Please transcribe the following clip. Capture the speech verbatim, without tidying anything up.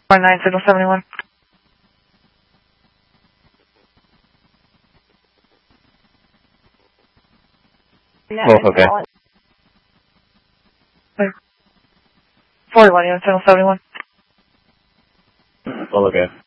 One nine signal seventy one. Both okay. Forty one, you on signal seventy one. Both okay.